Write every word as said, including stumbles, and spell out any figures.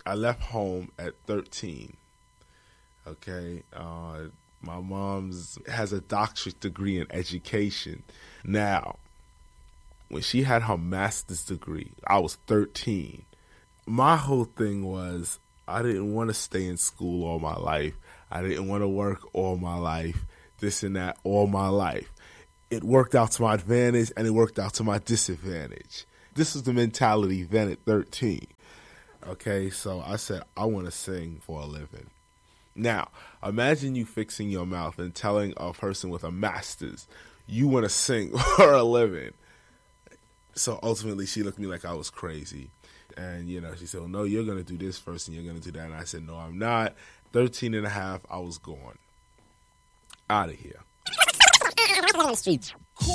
I left home at thirteen. Okay, uh, my mom's has a doctorate degree in education. Now, when she had her master's degree, I was thirteen. My whole thing was I didn't want to stay in school all my life. I didn't want to work all my life, this and that all my life. It worked out to my advantage and it worked out to my disadvantage. This was the mentality then at thirteen. Okay, so I said, I want to sing for a living. Now, imagine you fixing your mouth and telling a person with a master's, you want to sing for a living. So ultimately, she looked at me like I was crazy. And, you know, she said, well, no, you're going to do this first and you're going to do that. And I said, no, I'm not. thirteen and a half, I was gone. Out of here.